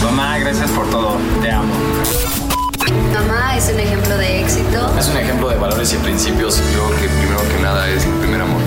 Mamá, gracias por todo. Te amo. Mamá es un ejemplo de éxito. Es un ejemplo de valores y principios. Yo creo que primero que nada es el primer amor.